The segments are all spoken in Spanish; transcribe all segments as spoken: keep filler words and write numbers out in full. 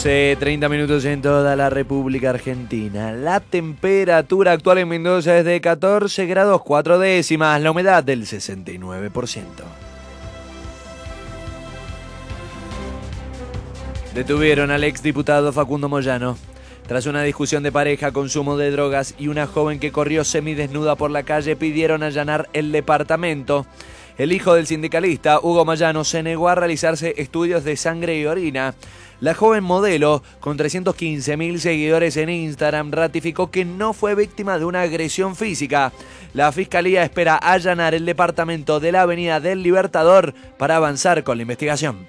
treinta minutos en toda la República Argentina. La temperatura actual en Mendoza es de catorce grados cuatro décimas, la humedad del sesenta y nueve por ciento. Detuvieron al exdiputado Facundo Moyano. Tras una discusión de pareja, consumo de drogas y una joven que corrió semidesnuda por la calle, pidieron allanar el departamento. El hijo del sindicalista, Hugo Moyano, se negó a realizarse estudios de sangre y orina. La joven modelo, con trescientos quince mil seguidores en Instagram, ratificó que no fue víctima de una agresión física. La Fiscalía espera allanar el departamento de la Avenida del Libertador para avanzar con la investigación.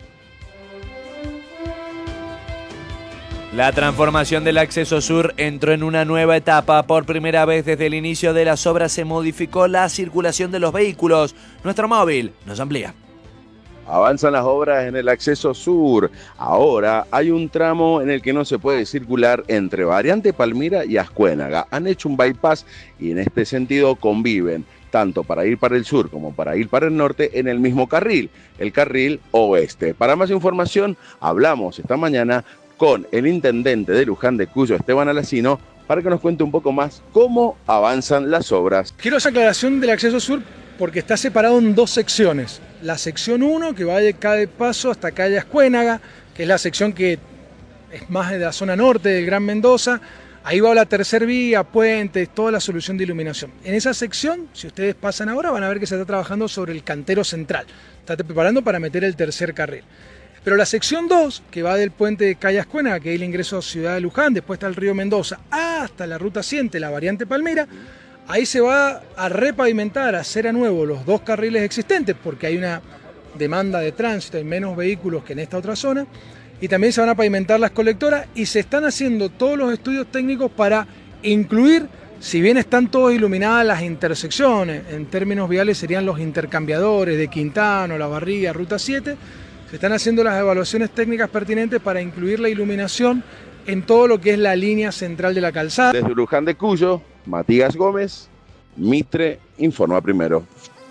La transformación del Acceso Sur entró en una nueva etapa. Por primera vez desde el inicio de las obras se modificó la circulación de los vehículos. Nuestro móvil nos amplía. Avanzan las obras en el Acceso Sur. Ahora hay un tramo en el que no se puede circular entre Variante Palmira y Ascuénaga. Han hecho un bypass y en este sentido conviven, tanto para ir para el sur como para ir para el norte, en el mismo carril, el carril oeste. Para más información, hablamos esta mañana con el intendente de Luján de Cuyo, Esteban Alacino, para que nos cuente un poco más cómo avanzan las obras. Quiero esa aclaración del Acceso Sur porque está separado en dos secciones. La sección uno, que va de Calle Paso hasta calle Ascuénaga, que es la sección que es más de la zona norte del Gran Mendoza. Ahí va la tercer vía, puentes, toda la solución de iluminación. En esa sección, si ustedes pasan ahora, van a ver que se está trabajando sobre el cantero central. Está preparando para meter el tercer carril. Pero la sección dos, que va del puente de calle Ascuénaga, que es el ingreso a Ciudad de Luján, después está el río Mendoza, hasta la ruta siete, la variante Palmira, ahí se va a repavimentar, a hacer a nuevo los dos carriles existentes, porque hay una demanda de tránsito, hay menos vehículos que en esta otra zona, y también se van a pavimentar las colectoras, y se están haciendo todos los estudios técnicos para incluir, si bien están todas iluminadas las intersecciones, en términos viales serían los intercambiadores de Quintano, La Barriga, ruta siete, se están haciendo las evaluaciones técnicas pertinentes para incluir la iluminación en todo lo que es la línea central de la calzada. Desde Luján de Cuyo, Matías Gómez, Mitre informa primero.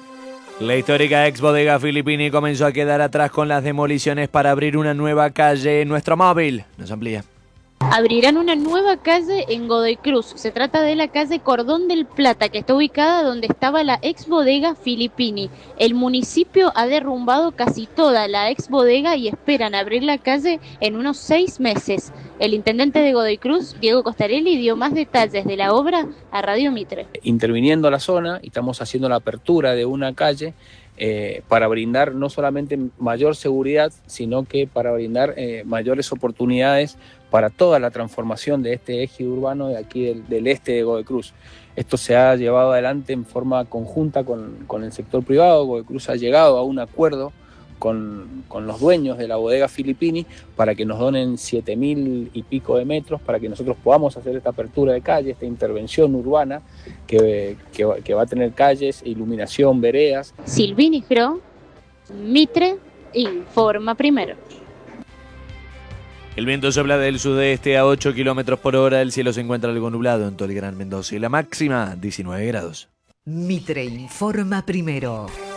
La histórica ex bodega Filippini comenzó a quedar atrás con las demoliciones para abrir una nueva calle. Nuestro móvil nos amplía. Abrirán una nueva calle en Godoy Cruz. Se trata de la calle Cordón del Plata, que está ubicada donde estaba la ex bodega Filippini. El municipio ha derrumbado casi toda la ex bodega y esperan abrir la calle en unos seis meses. El intendente de Godoy Cruz, Diego Costarelli, dio más detalles de la obra a Radio Mitre. Interviniendo a la zona, y estamos haciendo la apertura de una calle eh, para brindar no solamente mayor seguridad, sino que para brindar eh, mayores oportunidades para toda la transformación de este eje urbano de aquí del, del este de Godoy Cruz. Esto se ha llevado adelante en forma conjunta con, con el sector privado. Godoy Cruz ha llegado a un acuerdo con, con los dueños de la bodega Filippini para que nos donen siete mil y pico de metros para que nosotros podamos hacer esta apertura de calle, esta intervención urbana que, que, que va a tener calles, iluminación, veredas. Silvini Gro, Mitre, informa primero. El viento sopla del sudeste a ocho kilómetros por hora. El cielo se encuentra algo nublado en todo el Gran Mendoza y la máxima diecinueve grados. Mitre informa primero.